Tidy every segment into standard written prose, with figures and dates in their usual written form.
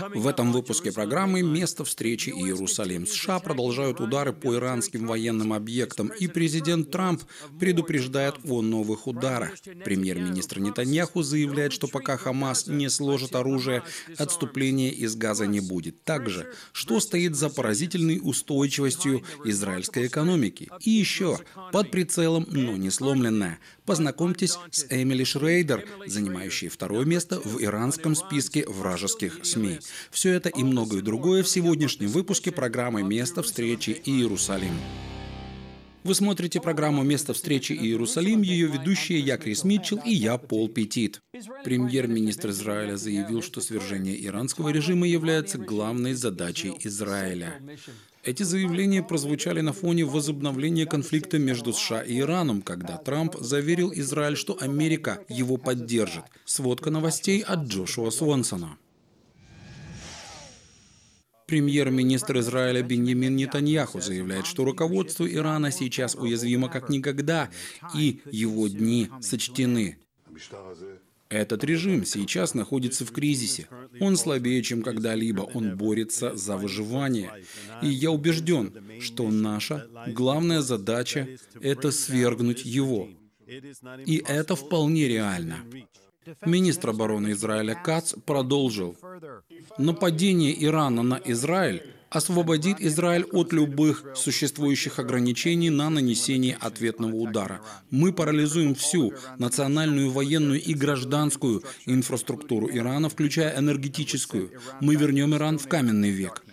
В этом выпуске программы «Место встречи Иерусалим». США продолжают удары по иранским военным объектам, и президент Трамп предупреждает о новых ударах. Премьер-министр Нетаньяху заявляет, что пока Хамас не сложит оружие, отступления из Газа не будет. Также, что стоит за поразительной устойчивостью израильской экономики. И еще, под прицелом, но не сломленная. Познакомьтесь с Эмили Шрейдер, занимающей второе место в иранском списке вражеских СМИ. Все это и многое другое в сегодняшнем выпуске программы «Место встречи Иерусалим». Вы смотрите программу «Место встречи Иерусалим», ее ведущие я, Крис Митчелл, и я, Пол Петит. Премьер-министр Израиля заявил, что свержение иранского режима является главной задачей Израиля. Эти заявления прозвучали на фоне возобновления конфликта между США и Ираном, когда Трамп заверил Израиль, что Америка его поддержит. Сводка новостей от Джошуа Свонсона. Премьер-министр Израиля Биньямин Нетаньяху заявляет, что руководство Ирана сейчас уязвимо как никогда, и его дни сочтены. Этот режим сейчас находится в кризисе. Он слабее, чем когда-либо. Он борется за выживание. И я убежден, что наша главная задача – это свергнуть его. И это вполне реально. Министр обороны Израиля Кац продолжил. Нападение Ирана на Израиль освободит Израиль от любых существующих ограничений на нанесение ответного удара. Мы парализуем всю национальную, военную и гражданскую инфраструктуру Ирана, включая энергетическую. Мы вернем Иран в каменный век.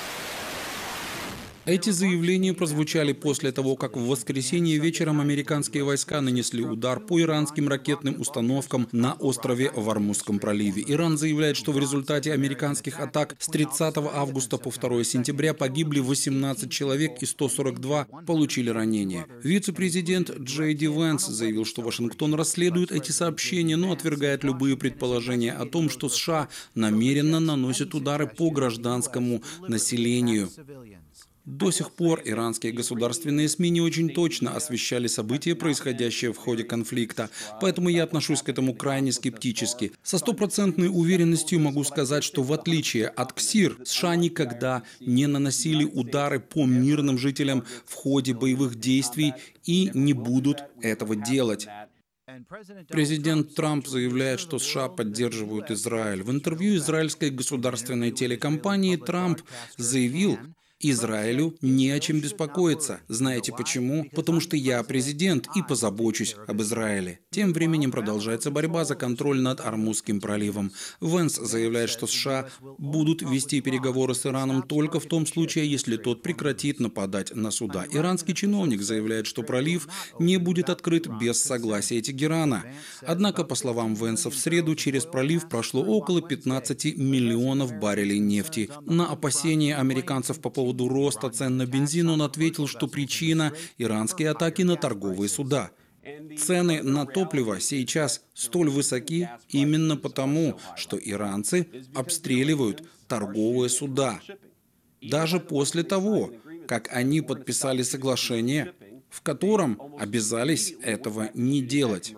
Эти заявления прозвучали после того, как в воскресенье вечером американские войска нанесли удар по иранским ракетным установкам на острове в Ормузском проливе. Иран заявляет, что в результате американских атак с 30 августа по 2 сентября погибли 18 человек и 142 получили ранения. Вице-президент Джей Ди Венс заявил, что Вашингтон расследует эти сообщения, но отвергает любые предположения о том, что США намеренно наносят удары по гражданскому населению. До сих пор иранские государственные СМИ не очень точно освещали события, происходящие в ходе конфликта, поэтому я отношусь к этому крайне скептически. Со стопроцентной уверенностью могу сказать, что в отличие от КСИР, США никогда не наносили удары по мирным жителям в ходе боевых действий и не будут этого делать. Президент Трамп заявляет, что США поддерживают Израиль. В интервью израильской государственной телекомпании Трамп заявил: Израилю не о чем беспокоиться. Знаете почему? Потому что я президент и позабочусь об Израиле. Тем временем продолжается борьба за контроль над Ормузским проливом. Венс заявляет, что США будут вести переговоры с Ираном только в том случае, если тот прекратит нападать на суда. Иранский чиновник заявляет, что пролив не будет открыт без согласия Тегерана. Однако, по словам Венса, в среду через пролив прошло около 15 миллионов баррелей нефти. На опасения американцев по поводу роста цен на бензин он ответил, что причина – иранские атаки на торговые суда. Цены на топливо сейчас столь высоки именно потому, что иранцы обстреливают торговые суда. Даже после того, как они подписали соглашение, в котором обязались этого не делать.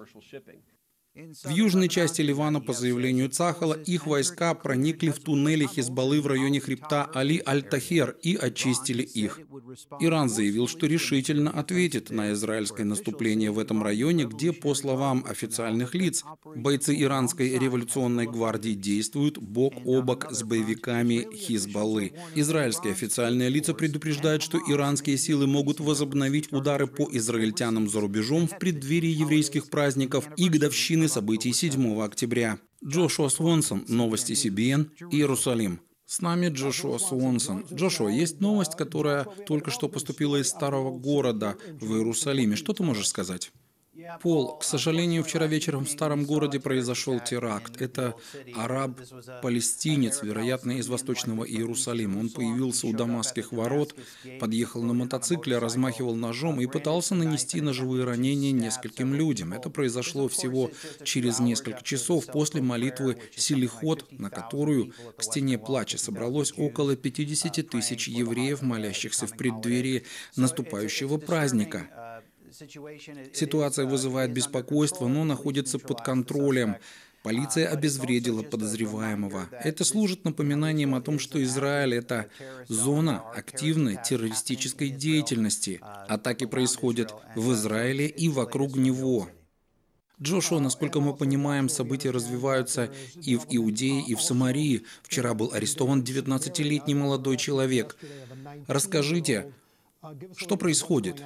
В южной части Ливана, по заявлению Цахала, их войска проникли в туннели Хизбаллы в районе хребта Али-Аль-Тахер и очистили их. Иран заявил, что решительно ответит на израильское наступление в этом районе, где, по словам официальных лиц, бойцы иранской революционной гвардии действуют бок о бок с боевиками Хизбаллы. Израильские официальные лица предупреждают, что иранские силы могут возобновить удары по израильтянам за рубежом в преддверии еврейских праздников и годовщины событий 7 октября. Джошуа Свонсон, новости CBN, Иерусалим. С нами Джошуа Свонсон. Джошуа, есть новость, которая только что поступила из старого города в Иерусалиме. Что ты можешь сказать? Пол, к сожалению, вчера вечером в старом городе произошел теракт. Это араб-палестинец, вероятно, из Восточного Иерусалима. Он появился у Дамасских ворот, подъехал на мотоцикле, размахивал ножом и пытался нанести ножевые ранения нескольким людям. Это произошло всего через несколько часов после молитвы Селихот, на которую к стене плача собралось около 50 тысяч евреев, молящихся в преддверии наступающего праздника. Ситуация вызывает беспокойство, но находится под контролем. Полиция обезвредила подозреваемого. Это служит напоминанием о том, что Израиль – это зона активной террористической деятельности. Атаки происходят в Израиле и вокруг него. Джошуа, насколько мы понимаем, события развиваются и в Иудее, и в Самарии. Вчера был арестован 19-летний молодой человек. Расскажите, что происходит?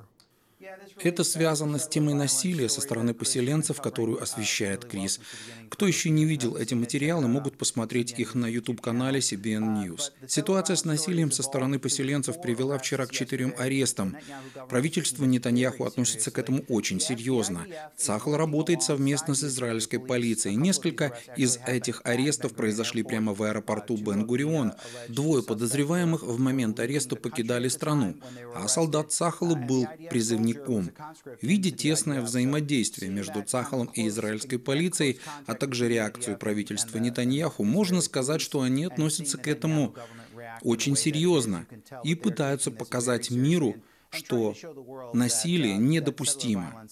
Это связано с темой насилия со стороны поселенцев, которую освещает Крис. Кто еще не видел эти материалы, могут посмотреть их на YouTube-канале CBN News. Ситуация с насилием со стороны поселенцев привела вчера к 4 арестам. Правительство Нетаньяху относится к этому очень серьезно. Цахал работает совместно с израильской полицией. Несколько из этих арестов произошли прямо в аэропорту Бен-Гурион. 2 подозреваемых в момент ареста покидали страну, а солдат Цахала был призывником. Видя тесное взаимодействие между Цахалом и израильской полицией, а также реакцию правительства Нетаньяху, можно сказать, что они относятся к этому очень серьезно и пытаются показать миру, что насилие недопустимо.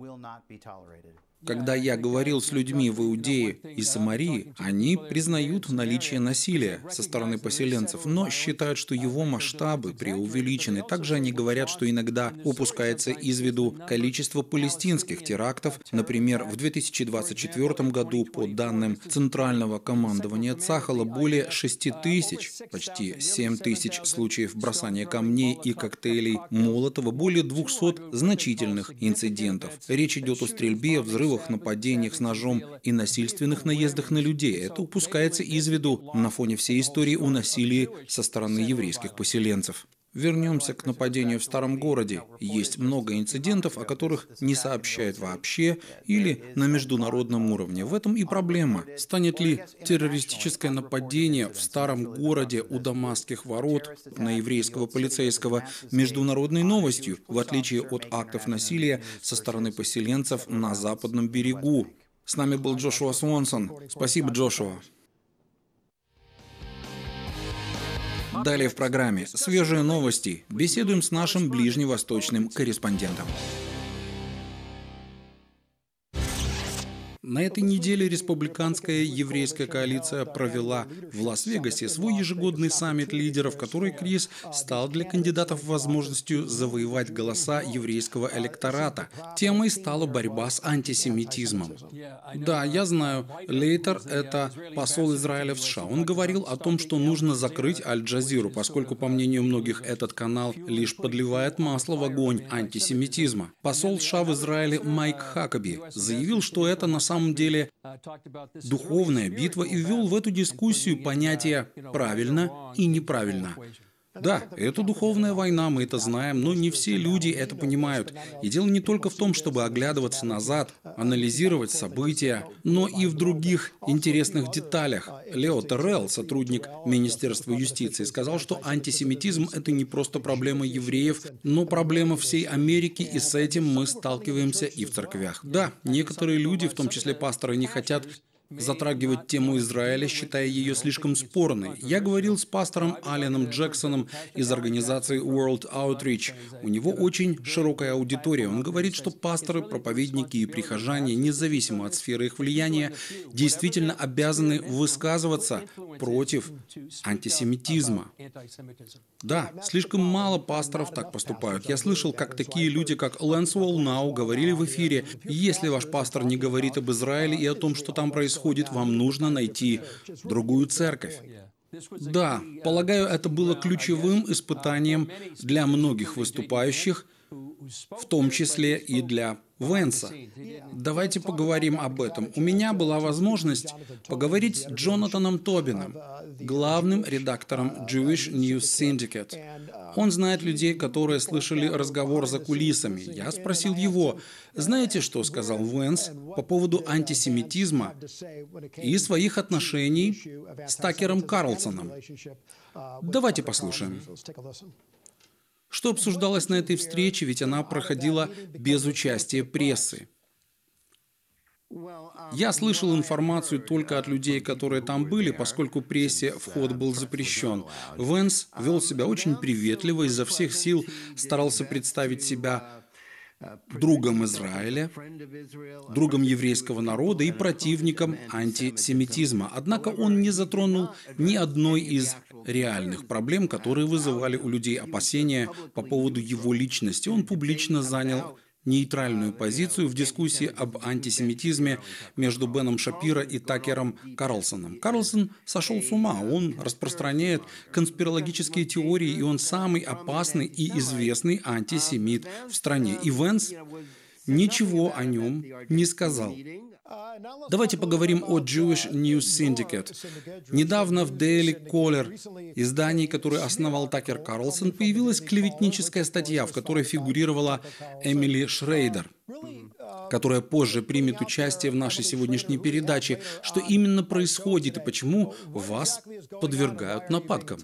Когда я говорил с людьми в Иудее и Самарии, они признают наличие насилия со стороны поселенцев, но считают, что его масштабы преувеличены. Также они говорят, что иногда упускается из виду количество палестинских терактов. Например, в 2024 году, по данным Центрального командования Цахала, более 6 тысяч, почти 7 тысяч случаев бросания камней и коктейлей Молотова, более 200 значительных инцидентов. Речь идет о стрельбе, взрывах, нападениях с ножом и насильственных наездах на людей. Это упускается из виду на фоне всей истории о насилии со стороны еврейских поселенцев. Вернемся к нападению в старом городе. Есть много инцидентов, о которых не сообщают вообще или на международном уровне. В этом и проблема. Станет ли террористическое нападение в старом городе у Дамасских ворот на еврейского полицейского международной новостью, в отличие от актов насилия со стороны поселенцев на западном берегу? С нами был Джошуа Свонсон. Спасибо, Джошуа. Далее в программе «Свежие новости». Беседуем с нашим ближневосточным корреспондентом. На этой неделе республиканская еврейская коалиция провела в Лас-Вегасе свой ежегодный саммит лидеров, который Крис стал для кандидатов возможностью завоевать голоса еврейского электората. Темой стала борьба с антисемитизмом. Да, я знаю, Лейтер – это посол Израиля в США. Он говорил о том, что нужно закрыть Аль-Джазиру, поскольку, по мнению многих, этот канал лишь подливает масло в огонь антисемитизма. Посол США в Израиле Майк Хакаби заявил, что это на самом деле духовная битва, и ввел в эту дискуссию понятия «правильно» и «неправильно». Да, это духовная война, мы это знаем, но не все люди это понимают. И дело не только в том, чтобы оглядываться назад, анализировать события, но и в других интересных деталях. Лео Террелл, сотрудник Министерства юстиции, сказал, что антисемитизм – это не просто проблема евреев, но проблема всей Америки, и с этим мы сталкиваемся и в церквях. Да, некоторые люди, в том числе пасторы, не хотят затрагивать тему Израиля, считая ее слишком спорной. Я говорил с пастором Аленом Джексоном из организации World Outreach. У него очень широкая аудитория. Он говорит, что пасторы, проповедники и прихожане, независимо от сферы их влияния, действительно обязаны высказываться против антисемитизма. Да, слишком мало пасторов так поступают. Я слышал, как такие люди, как Лэнс Уолнау, говорили в эфире: если ваш пастор не говорит об Израиле и о том, что там происходит, вам нужно найти другую церковь. Да, полагаю, это было ключевым испытанием для многих выступающих, в том числе и для Венса. Давайте поговорим об этом. У меня была возможность поговорить с Джонатаном Тобином, главным редактором Jewish News Syndicate. Он знает людей, которые слышали разговор за кулисами. Я спросил его: знаете, что сказал Венс по поводу антисемитизма и своих отношений с Такером Карлсоном? Давайте послушаем. Что обсуждалось на этой встрече, ведь она проходила без участия прессы. Я слышал информацию только от людей, которые там были, поскольку прессе вход был запрещен. Венс вел себя очень приветливо, изо всех сил старался представить себя другом Израиля, другом еврейского народа и противником антисемитизма. Однако он не затронул ни одной из реальных проблем, которые вызывали у людей опасения по поводу его личности. Он публично занял нейтральную позицию в дискуссии об антисемитизме между Беном Шапиро и Такером Карлсоном. Карлсон сошел с ума, он распространяет конспирологические теории, и он самый опасный и известный антисемит в стране. И Венс ничего о нем не сказал. Давайте поговорим о Jewish News Syndicate. Недавно в Daily Caller, издании, которое основал Такер Карлсон, появилась клеветническая статья, в которой фигурировала Эмили Шрейдер, которая позже примет участие в нашей сегодняшней передаче. Что именно происходит и почему вас подвергают нападкам?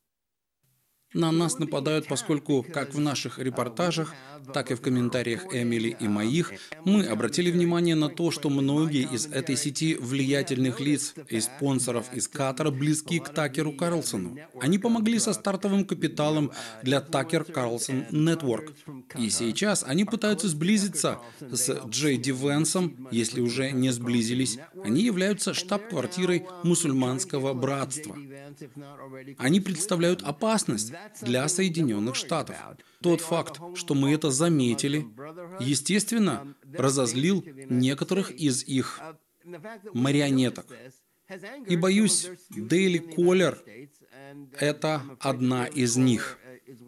На нас нападают, поскольку как в наших репортажах, так и в комментариях Эмили и моих, мы обратили внимание на то, что многие из этой сети влиятельных лиц и спонсоров из Катара близки к Такеру Карлсону. Они помогли со стартовым капиталом для Такер Карлсон Network. И сейчас они пытаются сблизиться с Джей Ди Венсом, если уже не сблизились. Они являются штаб-квартирой мусульманского братства. Они представляют опасность для Соединенных Штатов. Тот факт, что мы это заметили, естественно, разозлил некоторых из их марионеток. И, боюсь, Daily Caller – это одна из них.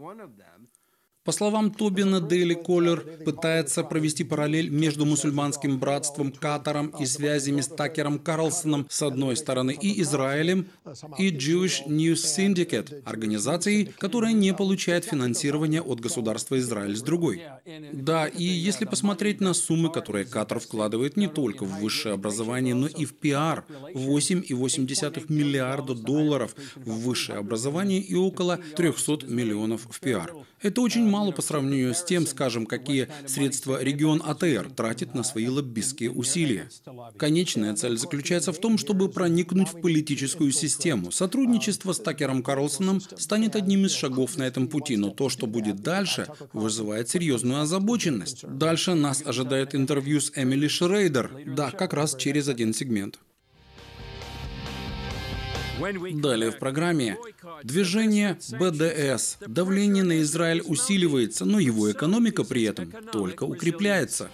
По словам Тобина, Daily Caller пытается провести параллель между мусульманским братством Катаром и связями с Такером Карлсоном с одной стороны и Израилем, и Jewish News Syndicate, организацией, которая не получает финансирование от государства Израиль с другой. Да, и если посмотреть на суммы, которые Катар вкладывает не только в высшее образование, но и в пиар, 8,8 миллиарда долларов в высшее образование и около 300 миллионов в пиар. Это очень мало по сравнению с тем, скажем, какие средства регион АТР тратит на свои лоббистские усилия. Конечная цель заключается в том, чтобы проникнуть в политическую систему. Сотрудничество с Такером Карлсоном станет одним из шагов на этом пути, но то, что будет дальше, вызывает серьезную озабоченность. Дальше нас ожидает интервью с Эмили Шрейдер. Да, как раз через один сегмент. Далее в программе движение БДС. Давление на Израиль усиливается, но его экономика при этом только укрепляется.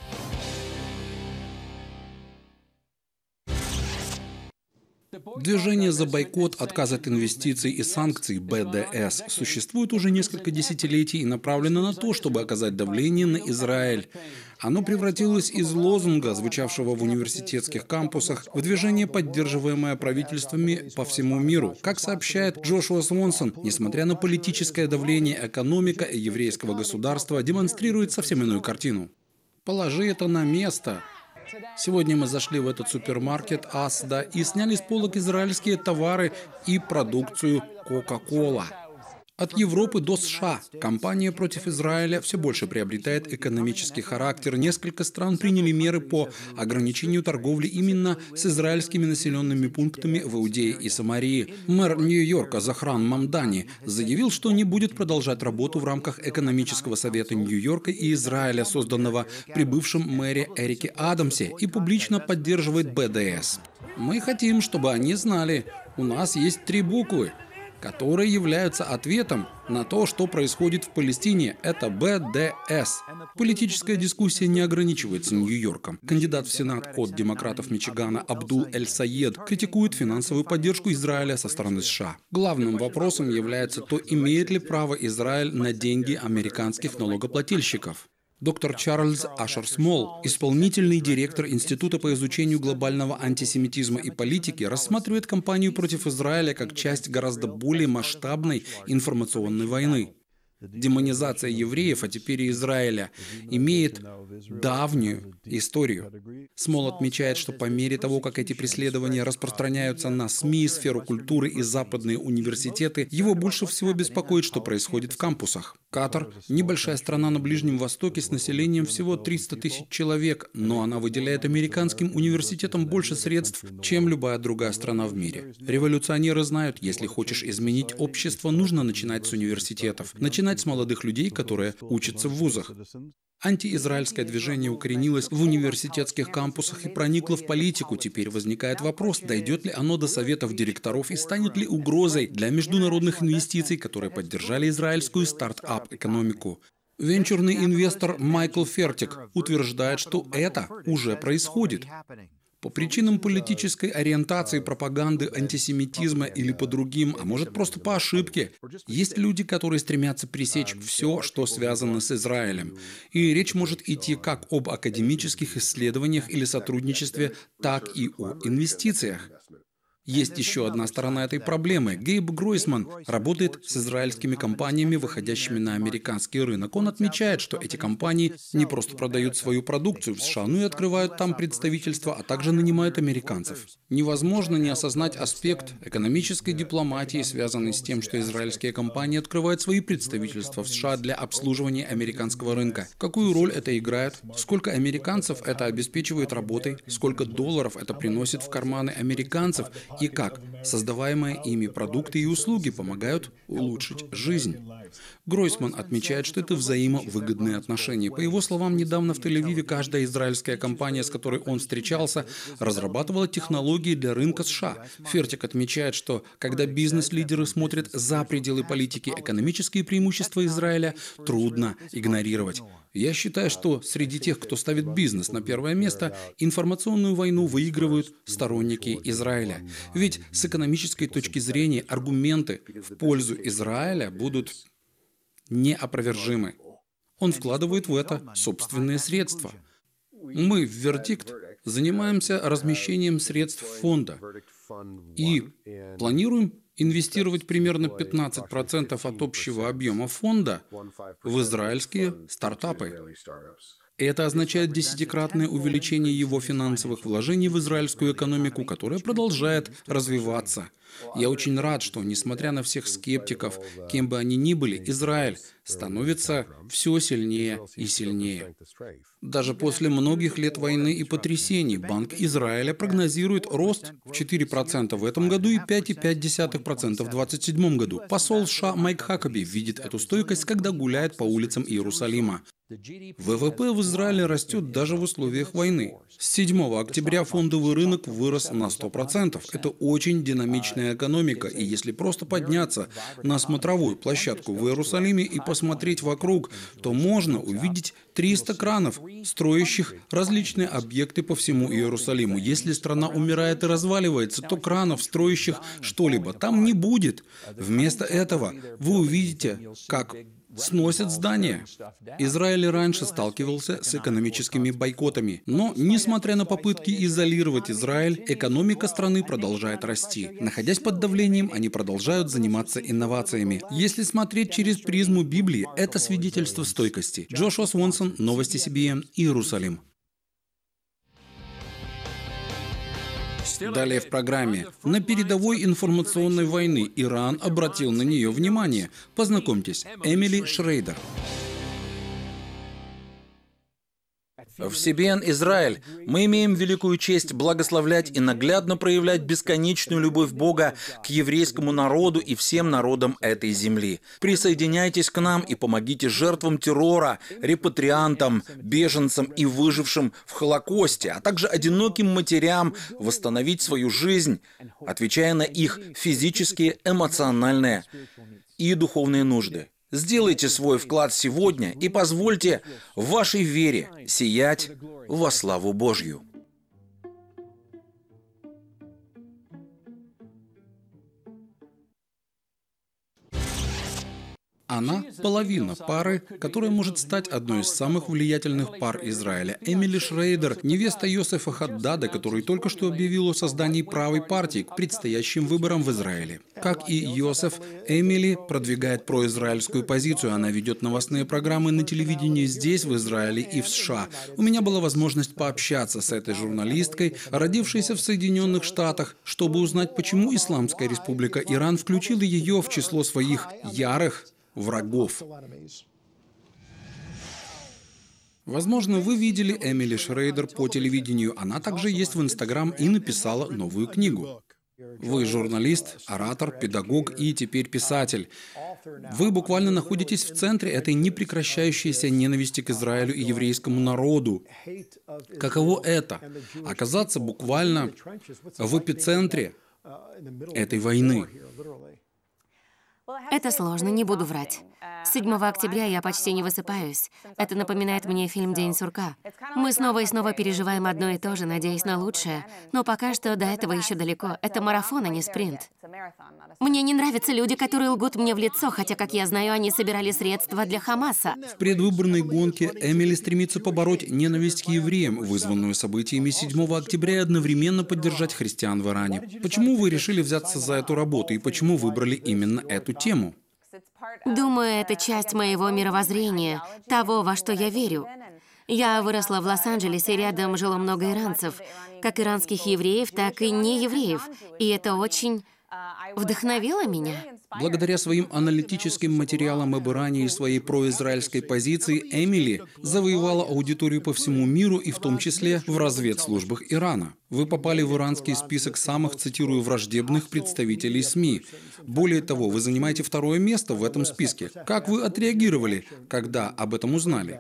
Движение за бойкот, отказ от инвестиций и санкций БДС существует уже несколько десятилетий и направлено на то, чтобы оказать давление на Израиль. Оно превратилось из лозунга, звучавшего в университетских кампусах, в движение, поддерживаемое правительствами по всему миру. Как сообщает Джошуа Свонсон, несмотря на политическое давление, экономика еврейского государства демонстрирует совсем иную картину. Положи это на место. Сегодня мы зашли в этот супермаркет Асда и сняли с полок израильские товары и продукцию Coca-Cola. От Европы до США кампания против Израиля все больше приобретает экономический характер. Несколько стран приняли меры по ограничению торговли именно с израильскими населенными пунктами в Иудее и Самарии. Мэр Нью-Йорка Захран Мамдани заявил, что не будет продолжать работу в рамках экономического совета Нью-Йорка и Израиля, созданного при бывшем мэре Эрике Адамсе, и публично поддерживает БДС. Мы хотим, чтобы они знали, у нас есть 3 буквы, которые являются ответом на то, что происходит в Палестине. Это БДС. Политическая дискуссия не ограничивается Нью-Йорком. Кандидат в Сенат от демократов Мичигана Абдул Эль-Саед критикует финансовую поддержку Израиля со стороны США. Главным вопросом является то, имеет ли право Израиль на деньги американских налогоплательщиков. Доктор Чарльз Ашер Смол, исполнительный директор Института по изучению глобального антисемитизма и политики, рассматривает кампанию против Израиля как часть гораздо более масштабной информационной войны. Демонизация евреев, а теперь и Израиля, имеет давнюю историю. Смол отмечает, что по мере того, как эти преследования распространяются на СМИ, сферу культуры и западные университеты, его больше всего беспокоит, что происходит в кампусах. Катар – небольшая страна на Ближнем Востоке с населением всего 300 тысяч человек, но она выделяет американским университетам больше средств, чем любая другая страна в мире. Революционеры знают, если хочешь изменить общество, нужно начинать с университетов, начинать с молодых людей, которые учатся в вузах. Антиизраильское движение укоренилось в университетских кампусах и проникло в политику. Теперь возникает вопрос, дойдет ли оно до советов директоров и станет ли угрозой для международных инвестиций, которые поддержали израильскую стартап-экономику. Венчурный инвестор Майкл Фертик утверждает, что это уже происходит. По причинам политической ориентации, пропаганды, антисемитизма или по другим, а может просто по ошибке. Есть люди, которые стремятся пресечь все, что связано с Израилем. И речь может идти как об академических исследованиях или сотрудничестве, так и о инвестициях. Есть еще одна сторона этой проблемы. Гейб Гройсман работает с израильскими компаниями, выходящими на американский рынок. Он отмечает, что эти компании не просто продают свою продукцию в США, но и открывают там представительства, а также нанимают американцев. Невозможно не осознать аспект экономической дипломатии, связанный с тем, что израильские компании открывают свои представительства в США для обслуживания американского рынка. Какую роль это играет? Сколько американцев это обеспечивает работой? Сколько долларов это приносит в карманы американцев? И как создаваемые ими продукты и услуги помогают улучшить жизнь. Гройсман отмечает, что это взаимовыгодные отношения. По его словам, недавно в Тель-Авиве каждая израильская компания, с которой он встречался, разрабатывала технологии для рынка США. Фертик отмечает, что когда бизнес-лидеры смотрят за пределы политики, экономические преимущества Израиля трудно игнорировать. Я считаю, что среди тех, кто ставит бизнес на первое место, информационную войну выигрывают сторонники Израиля. Ведь с экономической точки зрения аргументы в пользу Израиля будут неопровержимы. Он вкладывает в это собственные средства. Мы в «Вердикт» занимаемся размещением средств фонда и планируем инвестировать примерно 15% от общего объема фонда в израильские стартапы. Это означает десятикратное увеличение его финансовых вложений в израильскую экономику, которая продолжает развиваться. Я очень рад, что, несмотря на всех скептиков, кем бы они ни были, Израиль становится все сильнее и сильнее. Даже после многих лет войны и потрясений Банк Израиля прогнозирует рост в 4% в этом году и 5,5% в 2027 году. Посол США Майк Хакаби видит эту стойкость, когда гуляет по улицам Иерусалима. ВВП в Израиле растет даже в условиях войны. С 7 октября фондовый рынок вырос на 100%. Это очень динамичная экономика, и если просто подняться на смотровую площадку в Иерусалиме и посмотреть вокруг, то можно увидеть 300 кранов, строящих различные объекты по всему Иерусалиму. Если страна умирает и разваливается, то кранов, строящих что-либо, там не будет. Вместо этого вы увидите, как сносят здания. Израиль раньше сталкивался с экономическими бойкотами, но, несмотря на попытки изолировать Израиль, экономика страны продолжает расти. Находясь под давлением, они продолжают заниматься инновациями. Если смотреть через призму Библии, это свидетельство стойкости. Джошуа Свонсон, Новости CBN, Иерусалим. Далее в программе. На передовой информационной войны Иран обратил на нее внимание. Познакомьтесь, Эмили Шрейдер. В CBN Израиль мы имеем великую честь благословлять и наглядно проявлять бесконечную любовь Бога к еврейскому народу и всем народам этой земли. Присоединяйтесь к нам и помогите жертвам террора, репатриантам, беженцам и выжившим в Холокосте, а также одиноким матерям восстановить свою жизнь, отвечая на их физические, эмоциональные и духовные нужды. Сделайте свой вклад сегодня и позвольте вашей вере сиять во славу Божью. Она – половина пары, которая может стать одной из самых влиятельных пар Израиля. Эмили Шрейдер – невеста Йосефа Хаддада, который только что объявил о создании правой партии к предстоящим выборам в Израиле. Как и Йосеф, Эмили продвигает произраильскую позицию. Она ведет новостные программы на телевидении здесь, в Израиле и в США. У меня была возможность пообщаться с этой журналисткой, родившейся в Соединенных Штатах, чтобы узнать, почему Исламская Республика Иран включила ее в число своих ярых врагов. Возможно, вы видели Эмили Шрейдер по телевидению. Она также есть в Инстаграм и написала новую книгу. Вы журналист, оратор, педагог и теперь писатель. Вы буквально находитесь в центре этой непрекращающейся ненависти к Израилю и еврейскому народу. Каково это – оказаться буквально в эпицентре этой войны? Это сложно, не буду врать. С 7 октября я почти не высыпаюсь. Это напоминает мне фильм «День сурка». Мы снова и снова переживаем одно и то же, надеясь на лучшее. Но пока что до этого еще далеко. Это марафон, а не спринт. Мне не нравятся люди, которые лгут мне в лицо, хотя, как я знаю, они собирали средства для Хамаса. В предвыборной гонке Эмили стремится побороть ненависть к евреям, вызванную событиями 7 октября, и одновременно поддержать христиан в Иране. Почему вы решили взяться за эту работу и почему выбрали именно эту тему? Думаю, это часть моего мировоззрения, того, во что я верю. Я выросла в Лос-Анджелесе, рядом жило много иранцев, как иранских евреев, так и неевреев, и это очень вдохновило меня. Благодаря своим аналитическим материалам об Иране и своей произраильской позиции Эмили завоевала аудиторию по всему миру и в том числе в разведслужбах Ирана. Вы попали в иранский список самых, цитирую, враждебных представителей СМИ. Более того, вы занимаете 2-е место в этом списке. Как вы отреагировали, когда об этом узнали?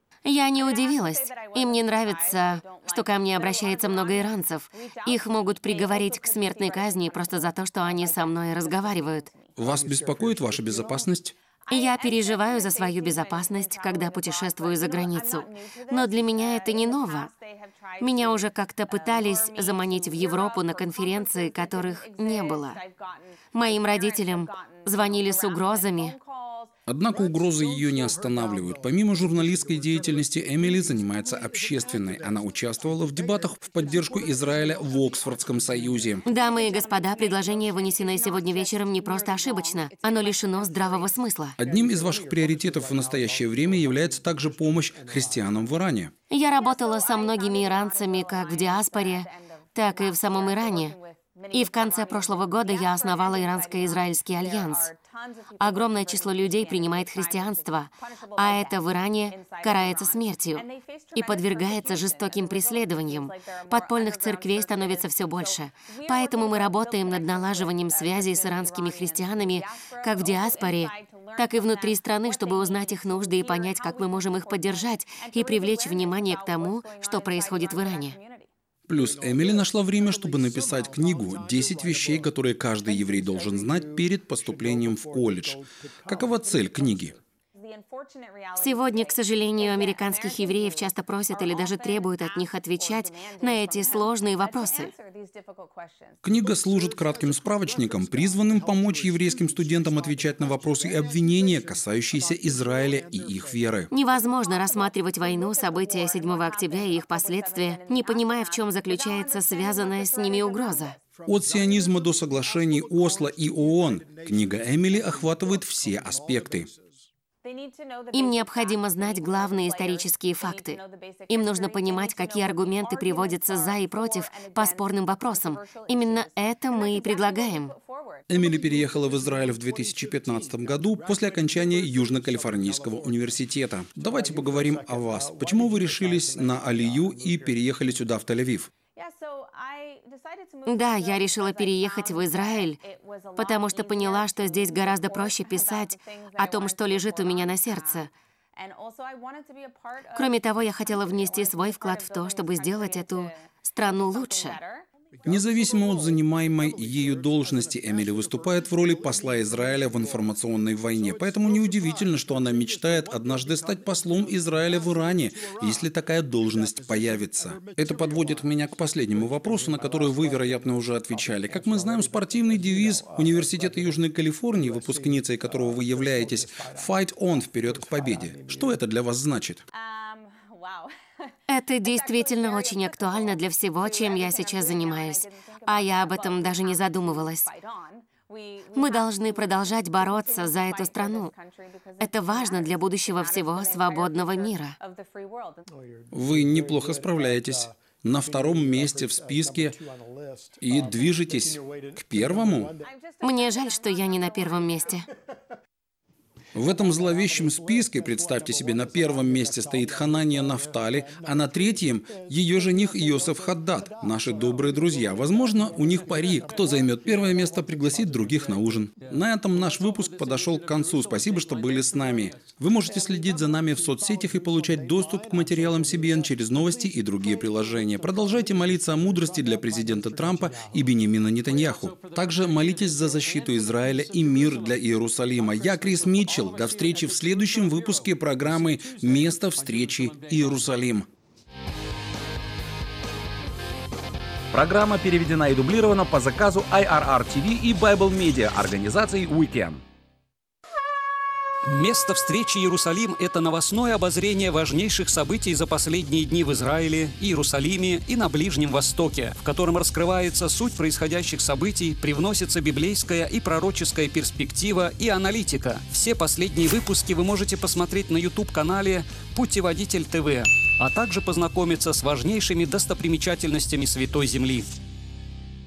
Я не удивилась. Им не нравится, что ко мне обращается много иранцев. Их могут приговорить к смертной казни просто за то, что они со мной разговаривают. Вас беспокоит ваша безопасность? Я переживаю за свою безопасность, когда путешествую за границу. Но для меня это не ново. Меня уже как-то пытались заманить в Европу на конференции, которых не было. Моим родителям звонили с угрозами. Однако угрозы ее не останавливают. Помимо журналистской деятельности, Эмили занимается общественной. Она участвовала в дебатах в поддержку Израиля в Оксфордском союзе. Дамы и господа, предложение, вынесенное сегодня вечером, не просто ошибочно. Оно лишено здравого смысла. Одним из ваших приоритетов в настоящее время является также помощь христианам в Иране. Я работала со многими иранцами как в диаспоре, так и в самом Иране. И в конце прошлого года я основала Иранско-Израильский альянс. Огромное число людей принимает христианство, а это в Иране карается смертью и подвергается жестоким преследованиям. Подпольных церквей становится все больше. Поэтому мы работаем над налаживанием связей с иранскими христианами как в диаспоре, так и внутри страны, чтобы узнать их нужды и понять, как мы можем их поддержать и привлечь внимание к тому, что происходит в Иране. Плюс Эмили нашла время, чтобы написать книгу «10 вещей, которые каждый еврей должен знать перед поступлением в колледж». Какова цель книги? Сегодня, к сожалению, американских евреев часто просят или даже требуют от них отвечать на эти сложные вопросы. Книга служит кратким справочником, призванным помочь еврейским студентам отвечать на вопросы и обвинения, касающиеся Израиля и их веры. Невозможно рассматривать войну, события 7 октября и их последствия, не понимая, в чем заключается связанная с ними угроза. От сионизма до соглашений Осло и ООН книга Эмили охватывает все аспекты. Им необходимо знать главные исторические факты. Им нужно понимать, какие аргументы приводятся за и против по спорным вопросам. Именно это мы и предлагаем. Эмили переехала в Израиль в 2015 году после окончания Южно-Калифорнийского университета. Давайте поговорим о вас. Почему вы решились на Алию и переехали сюда, в Тель-Авив? Да, я решила переехать в Израиль, потому что поняла, что здесь гораздо проще писать о том, что лежит у меня на сердце. Кроме того, я хотела внести свой вклад в то, чтобы сделать эту страну лучше. Независимо от занимаемой ею должности, Эмили выступает в роли посла Израиля в информационной войне, поэтому неудивительно, что она мечтает однажды стать послом Израиля в Иране, если такая должность появится. Это подводит меня к последнему вопросу, на который вы, вероятно, уже отвечали. Как мы знаем, спортивный девиз Университета Южной Калифорнии, выпускницей которого вы являетесь, «Fight on» — вперед к победе. Что это для вас значит? Это действительно очень актуально для всего, чем я сейчас занимаюсь. А я об этом даже не задумывалась. Мы должны продолжать бороться за эту страну. Это важно для будущего всего свободного мира. Вы неплохо справляетесь. На 2-м месте в списке и движетесь к 1-му. Мне жаль, что я не на 1-м месте. В этом зловещем списке, представьте себе, на первом месте стоит Ханания Нафтали, а на третьем – ее жених Йосеф Хаддад, наши добрые друзья. Возможно, у них пари. Кто займет первое место, пригласит других на ужин. На этом наш выпуск подошел к концу. Спасибо, что были с нами. Вы можете следить за нами в соцсетях и получать доступ к материалам CBN через новости и другие приложения. Продолжайте молиться о мудрости для президента Трампа и Беньямина Нетаньяху. Также молитесь за защиту Израиля и мир для Иерусалима. Я Крис Митчелл. До встречи в следующем выпуске программы «Место встречи Иерусалим». Программа переведена и дублирована по заказу IRR TV и Bible Media организации Weekend. Место встречи Иерусалим – это новостное обозрение важнейших событий за последние дни в Израиле, Иерусалиме и на Ближнем Востоке, в котором раскрывается суть происходящих событий, привносится библейская и пророческая перспектива и аналитика. Все последние выпуски вы можете посмотреть на YouTube-канале «Путеводитель ТВ», а также познакомиться с важнейшими достопримечательностями Святой Земли.